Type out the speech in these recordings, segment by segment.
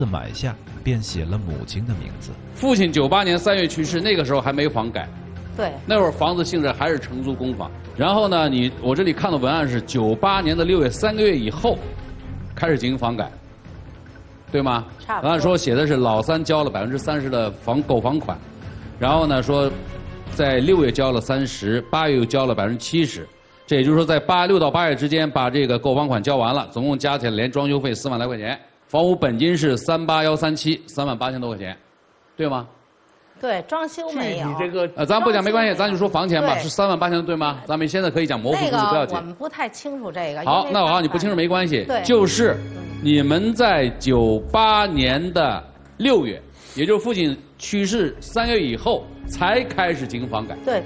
买下，便写了母亲的名字。 父亲98年3月去世，那个时候还没房改。 对， 那会儿房子性质还是承租公房。然后呢，我这里看的文案是98年的6月3个月以后开始进行房改，对吗？ 差不多。 文案说写的是老三交了30%的购房款，然后呢说在6月交了30%，8月又交了70%。这也就是说，在6到8月之间把这个购房款交完了，总共加起来连装修费4万来块钱，房屋本金是38137，38000多块钱，对吗？ 对，装修没有。 这个咱不讲没关系，咱就说房钱吧， 对是38000对吗？咱们现在可以讲模糊数字，不要紧。 我们不太清楚这个。 好，那我告诉你不清楚没关系， 对， 就是你们在98年的6月，也就是父亲去世3个月以后才开始进行房改。 对。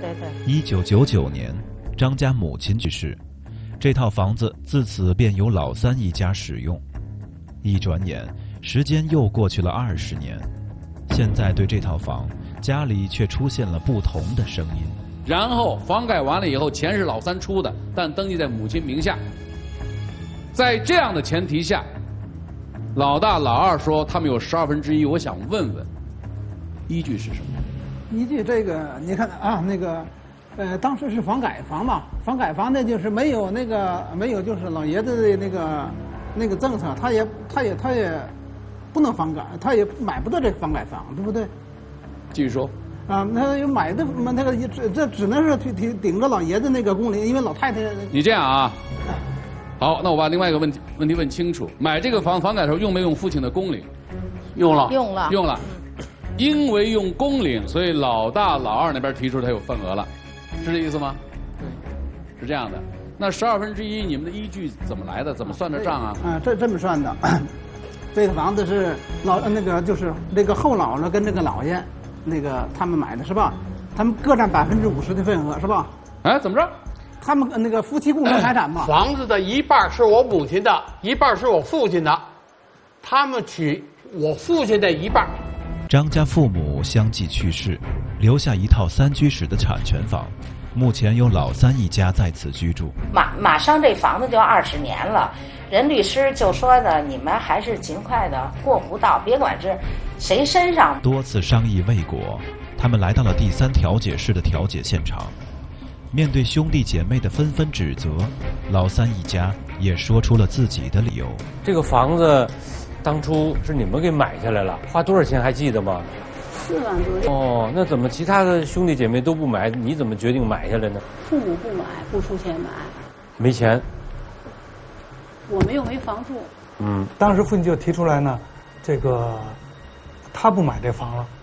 1999年，张家母亲去世，这套房子自此便由老三一家使用。一转眼，时间又过去了20年，现在对这套房，家里却出现了不同的声音。 然后房改完了以后，钱是老三出的，但登记在母亲名下。在这样的前提下，老大老二说他们有1/12，我想问问，依据是什么？ 依据这个，你看啊，当时是房改房嘛，房改房呢就是没有就是老爷子的那个政策，他也不能房改，他也买不到这个房改房，对不对？ 继续说。 啊，他有买的那个这只能是顶着老爷子那个工龄，因为老太太。 你这样啊，好，那我把另外一个问题问清楚：买这个房改的时候用没用父亲的工龄？ 用了。 用了。因为用工龄，所以老大老二那边提出他有份额了，是这意思吗？对，是这样的。那1/12，你们的依据怎么来的？怎么算的账啊？ 这么算的。这个房子是就是那个后姥姥跟这个姥爷，他们买的是吧？他们各占50%的份额是吧？ 哎，怎么着？ 他们夫妻共同财产嘛。 房子的一半是我母亲的，一半是我父亲的，他们取我父亲的一半。 张家父母相继去世，留下一套3居室的产权房，目前由老三一家在此居住。 马上这房子就20年了，任律师就说呢，你们还是尽快的过户到，别管是谁身上。 多次商议未果，他们来到了第3调解室的调解现场。面对兄弟姐妹的纷纷指责，老三一家也说出了自己的理由。 这个房子当初是你们给买下来了，花多少钱还记得吗 ？4万多。 哦，那怎么其他的兄弟姐妹都不买，你怎么决定买下来呢？ 父母不买，不出钱买。 没钱。 我们又没房住。 当时父亲就提出来呢，他不买这房了，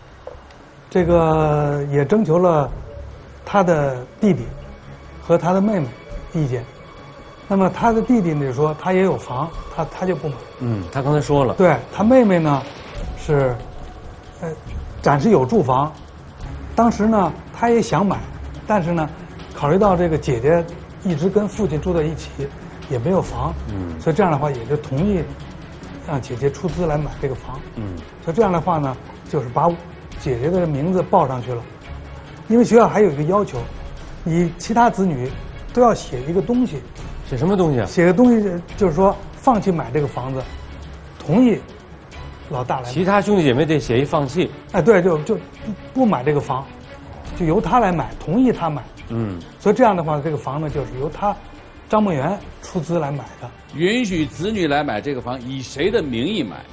也征求了他的弟弟和他的妹妹意见。那么他的弟弟呢说他也有房，他就不买。 他刚才说了。 对，他妹妹呢是暂时有住房，当时呢他也想买，但是呢考虑到这个姐姐一直跟父亲住在一起，也没有房，所以这样的话也就同意让姐姐出资来买这个房。所以这样的话呢，就是把姐姐的名字报上去了。因为学校还有一个要求，你其他子女都要写一个东西。 写什么东西啊？ 写个东西就是说放弃买这个房子，同意老大来买。 其他兄弟姐妹得写一放弃。 哎，对，就不买这个房，就由他来买，同意他买。所以这样的话，这个房呢就是由他张梦圆出资来买的。 允许子女来买这个房，以谁的名义买？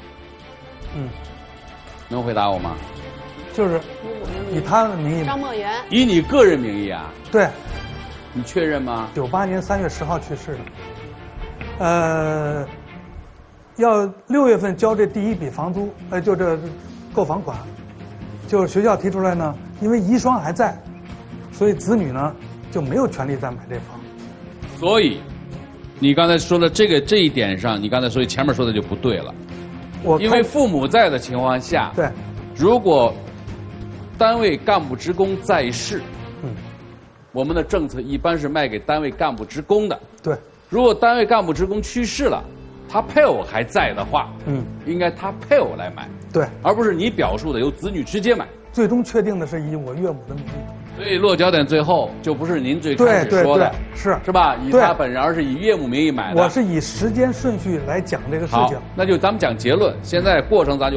能回答我吗？ 就是以他的名义。 张梦圆。 以你个人名义啊？ 对。 你确认吗 ？98年3月10号去世的。要6月份交这第一笔房租，就这购房款，就是学校提出来呢，因为遗孀还在，所以子女呢就没有权利再买这房。 所以，你刚才说的这一点上，你刚才所以前面说的就不对了。因为父母在的情况下， 对， 如果单位干部职工在世，我们的政策一般是卖给单位干部职工的。 对， 如果单位干部职工去世了，他配偶还在的话，应该他配偶来买。 对， 而不是你表述的由子女直接买。 最终确定的是以我岳母的名义。 所以落脚点最后就不是您最开始说的，是吧？以他本人，而是以岳母名义买的。 我是以时间顺序来讲这个事情。 好，那就咱们讲结论。现在过程咱就。